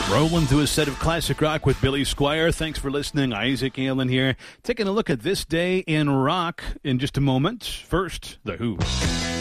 Rolling through a set of classic rock with Billy Squier. Thanks for listening. Isaac Allen here. Taking a look at this day in rock in just a moment. First, The Who.